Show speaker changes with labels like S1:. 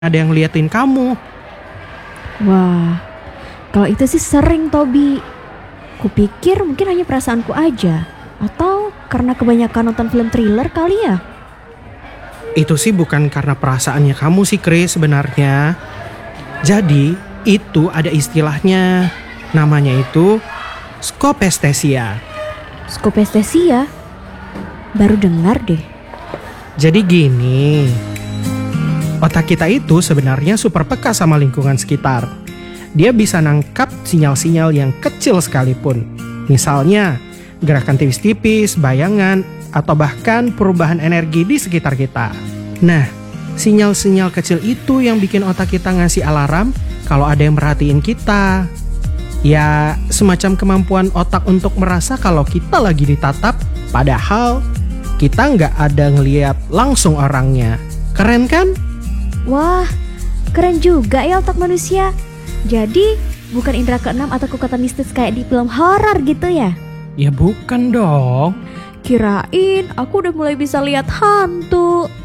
S1: ada yang ngeliatin kamu.
S2: Wah, kalau itu sih sering, Tobi. Kupikir mungkin hanya perasaanku aja. Atau karena kebanyakan nonton film thriller kali ya?
S1: Itu sih bukan karena perasaannya kamu sih, Chris, sebenarnya. Jadi, itu ada istilahnya. Namanya itu skopestesia.
S2: Skopestesia? Baru dengar deh.
S1: Jadi gini, otak kita itu sebenarnya super peka sama lingkungan sekitar. Dia bisa nangkap sinyal-sinyal yang kecil sekalipun. Misalnya, gerakan tipis-tipis, bayangan, atau bahkan perubahan energi di sekitar kita. Nah, sinyal-sinyal kecil itu yang bikin otak kita ngasih alarm kalau ada yang merhatiin kita. Ya, semacam kemampuan otak untuk merasa kalau kita lagi ditatap, padahal kita nggak ada ngeliat langsung orangnya. Keren kan?
S2: Wah, keren juga ya otak manusia. Jadi, bukan indera keenam atau kekuatan mistis kayak di film horor gitu ya?
S1: Ya bukan dong.
S2: Kirain aku udah mulai bisa lihat hantu.